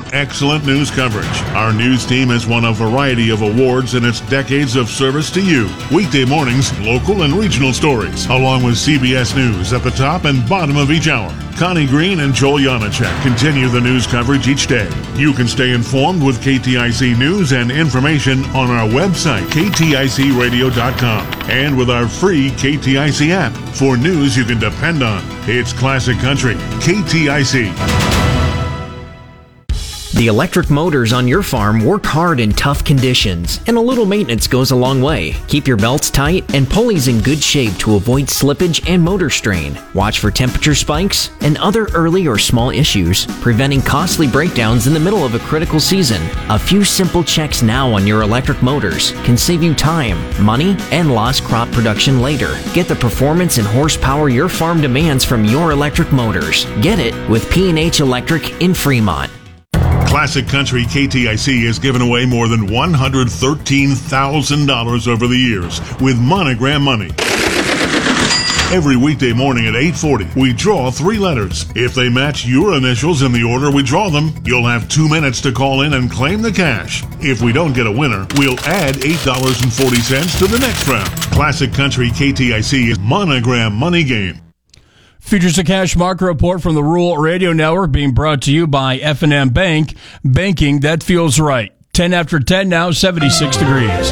excellent news coverage. Our news team has won a variety of awards in its decades of service to you. Weekday mornings, local and regional stories, along with CBS News at the top and bottom of each hour. Connie Green and Joel Janacek continue the news coverage each day. You can stay informed with KTIC news and information on our website, kticradio.com, and with our free KTIC app for news you can depend on. It's Classic Country, KTIC. The electric motors on your farm work hard in tough conditions, and a little maintenance goes a long way. Keep your belts tight and pulleys in good shape to avoid slippage and motor strain. Watch for temperature spikes and other early or small issues, preventing costly breakdowns in the middle of a critical season. A few simple checks now on your electric motors can save you time, money, and lost crop production later. Get the performance and horsepower your farm demands from your electric motors. Get it with P&H Electric in Fremont. Classic Country KTIC has given away more than $113,000 over the years with Monogram Money. Every weekday morning at 8:40, we draw 3 letters. If they match your initials in the order we draw them, you'll have 2 minutes to call in and claim the cash. If we don't get a winner, we'll add $8.40 to the next round. Classic Country KTIC is Monogram Money Game. Features a cash market report from the Rural Radio Network being brought to you by F&M Bank. Banking that feels right. 10 after 10 now, 76 degrees.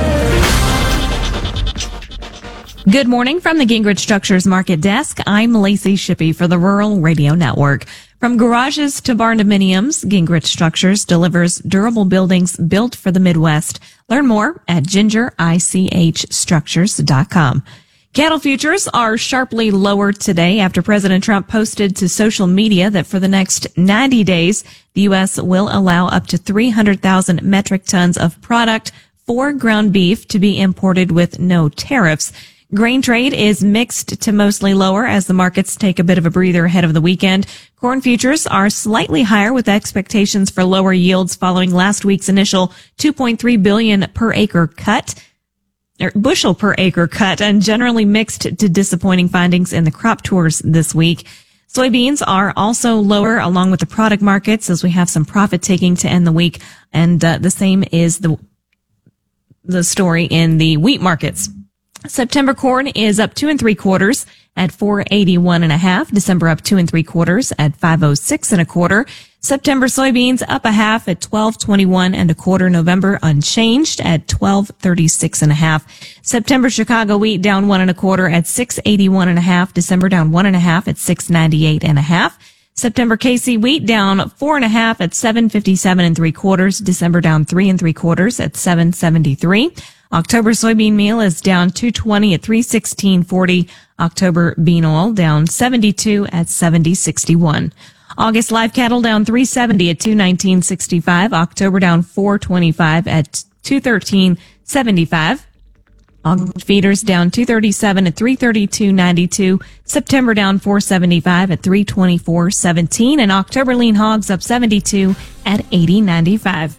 Good morning from the Gingrich Structures Market Desk. I'm Lacey Shippey for the Rural Radio Network. From garages to barn dominiums, Gingrich Structures delivers durable buildings built for the Midwest. Learn more at gingerichstructures.com. Cattle futures are sharply lower today after President Trump posted to social media that for the next 90 days, the U.S. will allow up to 300,000 metric tons of product for ground beef to be imported with no tariffs. Grain trade is mixed to mostly lower as the markets take a bit of a breather ahead of the weekend. Corn futures are slightly higher with expectations for lower yields following last week's initial 2.3 billion per acre cut. Bushel per acre cut, and generally mixed to disappointing findings in the crop tours this week. Soybeans are also lower along with the product markets as we have some profit taking to end the week, and the same is the story in the wheat markets. September corn is up 2 3/4 at 481.5. December up 2 3/4 at 506.25. September soybeans up 1/2 at 1221.25. November unchanged at 1236.5. September Chicago wheat down 1 1/4 at 681.5. December down 1 1/2 at 698.5. September KC wheat down 4 1/2 at 757 3/4. December down 3 3/4 at 773. October soybean meal is down 220 at 316.40. October bean oil down 72 at 70.61. August live cattle down 370 at 219.65. October down 425 at 213.75. August feeders down 237 at 332.92. September down 475 at 324.17. And October lean hogs up 72 at 80.95.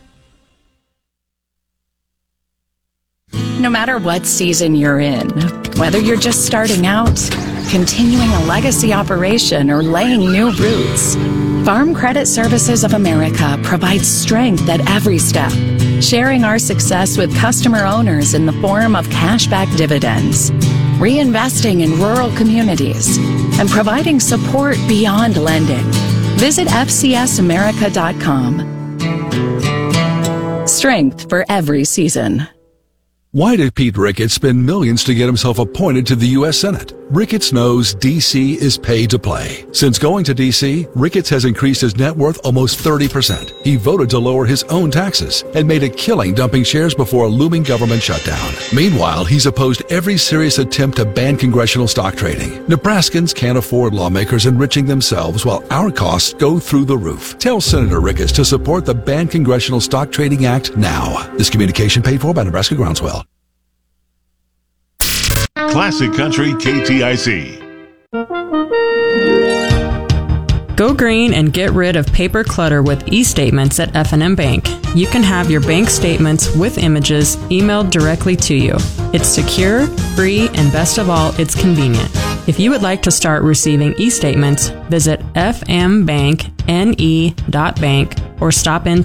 No matter what season you're in, whether you're just starting out, continuing a legacy operation, or laying new roots, Farm Credit Services of America provides strength at every step, sharing our success with customer owners in the form of cashback dividends, reinvesting in rural communities, and providing support beyond lending. Visit FCSAmerica.com. Strength for every season. Why did Pete Ricketts spend millions to get himself appointed to the U.S. Senate? Ricketts knows D.C. is paid to play. Since going to D.C., Ricketts has increased his net worth almost 30%. He voted to lower his own taxes and made a killing dumping shares before a looming government shutdown. Meanwhile, he's opposed every serious attempt to ban congressional stock trading. Nebraskans can't afford lawmakers enriching themselves while our costs go through the roof. Tell Senator Ricketts to support the Ban Congressional Stock Trading Act now. This communication paid for by Nebraska Groundswell. Classic Country KTIC. Go green and get rid of paper clutter with e-statements at F&M Bank. You can have your bank statements with images emailed directly to you. It's secure, free, and best of all, it's convenient. If you would like to start receiving e-statements, visit fmbankne.bank or stop in